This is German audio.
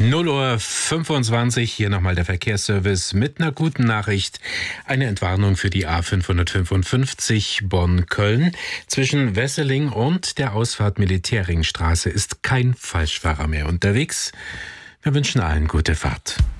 0:25 Uhr, hier nochmal der Verkehrsservice mit einer guten Nachricht. Eine Entwarnung für die A555 Bonn-Köln. Zwischen Wesseling und der Ausfahrt Militärringstraße ist kein Falschfahrer mehr unterwegs. Wir wünschen allen gute Fahrt.